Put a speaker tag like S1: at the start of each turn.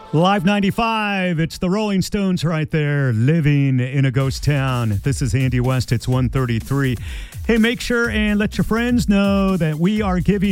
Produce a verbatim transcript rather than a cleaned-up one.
S1: Live ninety-five, it's the Rolling Stones right there, living in a ghost town. This is Andy West, it's one thirty-three. Hey, make sure and let your friends know that we are giving